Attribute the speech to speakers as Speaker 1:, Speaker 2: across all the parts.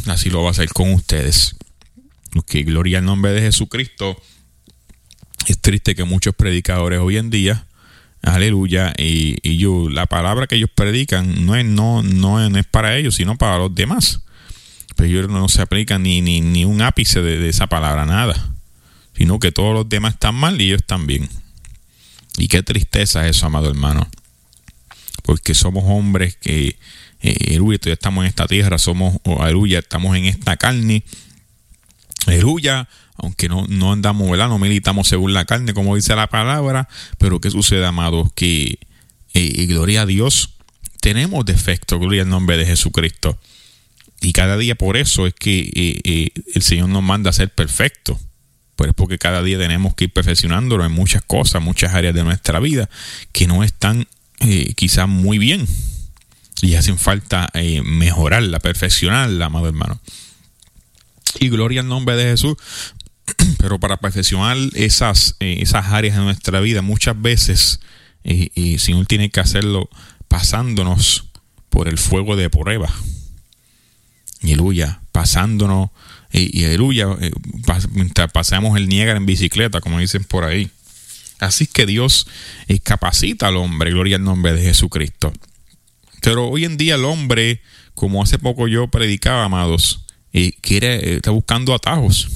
Speaker 1: así lo va a hacer con ustedes. Okay, gloria al nombre de Jesucristo. Es triste que muchos predicadores hoy en día, aleluya, y la palabra que ellos predican no es para ellos, sino para los demás. Pero ellos no se aplican ni un ápice de esa palabra, nada. Sino que todos los demás están mal y ellos están bien. Y qué tristeza es eso, amado hermano. Porque somos hombres que, aleluya, todavía estamos en esta tierra, aleluya, estamos en esta carne. Aleluya, aunque no andamos, ¿verdad? No militamos según la carne, como dice la palabra. Pero ¿qué sucede, amados? Que, gloria a Dios, tenemos defectos, gloria al nombre de Jesucristo. Y cada día por eso es que el Señor nos manda a ser perfectos. Pues es porque cada día tenemos que ir perfeccionándolo en muchas cosas, muchas áreas de nuestra vida que no están quizás muy bien. Y hacen falta mejorarla, perfeccionarla, amado hermano. Y gloria al nombre de Jesús. Pero para perfeccionar esas áreas de nuestra vida, muchas veces el Señor tiene que hacerlo pasándonos por el fuego de prueba. Aleluya, pasándonos, y aleluya, mientras pasamos el Niágara en bicicleta, como dicen por ahí. Así que Dios capacita al hombre, gloria al nombre de Jesucristo. Pero hoy en día el hombre, como hace poco yo predicaba, amados, está buscando atajos.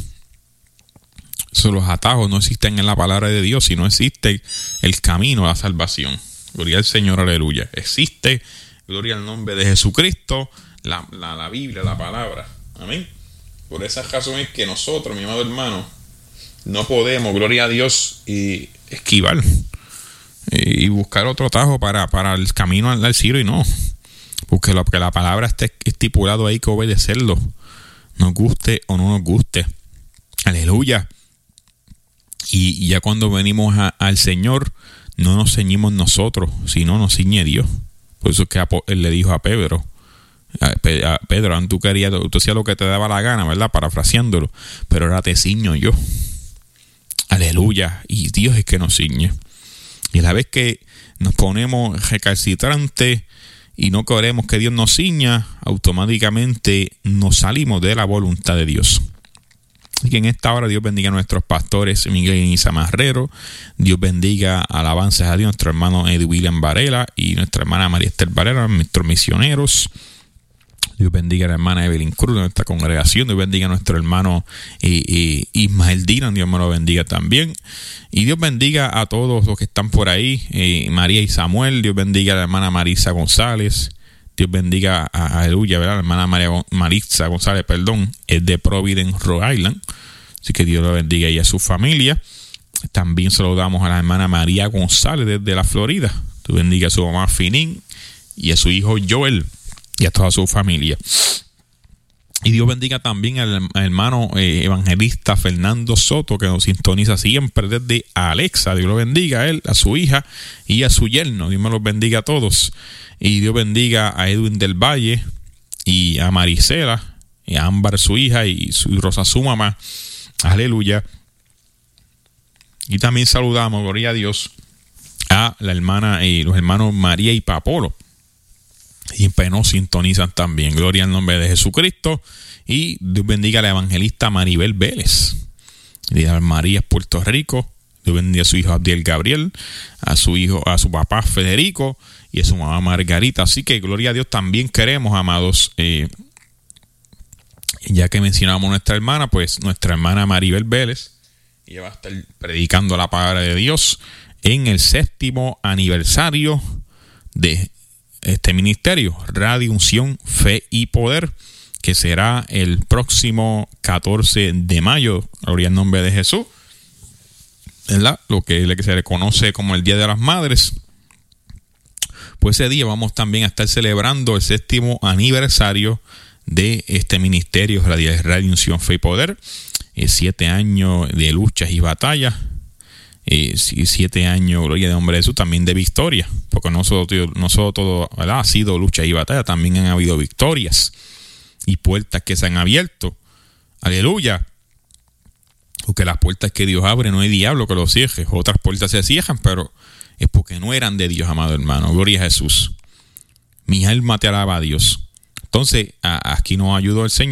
Speaker 1: Los atajos no existen en la palabra de Dios, sino existe el camino a la salvación. Gloria al Señor, aleluya. Existe, gloria al nombre de Jesucristo, la Biblia, la palabra. Amén. Por esa razón es que nosotros, mi amado hermano, no podemos, gloria a Dios, y esquivar y buscar otro atajo para el camino al cielo, y no. Porque lo que la palabra está estipulado ahí, que obedecerlo, nos guste o no nos guste. Aleluya. Y ya cuando venimos al Señor, no nos ceñimos nosotros, sino nos ciñe Dios. Por eso es que él le dijo a Pedro, Pedro, tú hacías lo que te daba la gana, ¿verdad? Parafraseándolo, pero ahora te ciño yo. Aleluya. Y Dios es que nos ciñe. Y a la vez que nos ponemos recalcitrantes y no queremos que Dios nos ciña, automáticamente nos salimos de la voluntad de Dios. Así que en esta hora Dios bendiga a nuestros pastores Miguel y Isa Marrero. Dios bendiga, alabanzas a Dios, nuestro hermano Eddie William Varela y nuestra hermana María Esther Varela, nuestros misioneros. Dios bendiga a la hermana Evelyn Cruz de nuestra congregación. Dios bendiga a nuestro hermano Ismael Dinan. Dios me lo bendiga también. Y Dios bendiga a todos los que están por ahí. María y Samuel. Dios bendiga a la hermana Marisa González. Dios bendiga a aleluya, ¿verdad? La hermana Marisa González, es de Providence, Rhode Island. Así que Dios lo bendiga y a su familia. También saludamos a la hermana María González desde la Florida. Dios bendiga a su mamá Finín y a su hijo Joel y a toda su familia. Y Dios bendiga también al hermano evangelista Fernando Soto, que nos sintoniza siempre desde Alexa. Dios lo bendiga a él, a su hija y a su yerno. Dios me los bendiga a todos. Y Dios bendiga a Edwin del Valle y a Marisela, y a Ámbar su hija y Rosa su mamá. Aleluya. Y también saludamos, gloria a Dios, a la hermana y los hermanos María y Papolo. Y nos sintonizan también. Gloria al nombre de Jesucristo. Y Dios bendiga a la evangelista Maribel Vélez de María, Puerto Rico. Dios bendiga a su hijo Abdiel Gabriel, a su papá Federico y a su mamá Margarita. Así que gloria a Dios. También queremos, amados, ya que mencionamos a nuestra hermana, pues nuestra hermana Maribel Vélez, ella va a estar predicando la palabra de Dios en el 7º aniversario de este ministerio, Radio Unción, Fe y Poder, que será el próximo 14 de mayo, gloria al nombre de Jesús, ¿verdad? Lo que se le conoce como el Día de las Madres. Pues ese día vamos también a estar celebrando el 7º aniversario de este ministerio, Radio Unción, Fe y Poder. 7 años de luchas y batallas. 7 años, gloria al nombre de Jesús, también de victoria, porque no solo todo, ¿verdad?, ha sido lucha y batalla, también han habido victorias y puertas que se han abierto. Aleluya. Porque las puertas que Dios abre no hay diablo que los cierre. Otras puertas se cierran, pero es porque no eran de Dios, amado hermano. Gloria a Jesús. Mi alma te alaba a Dios. Entonces, aquí nos ayudó el Señor.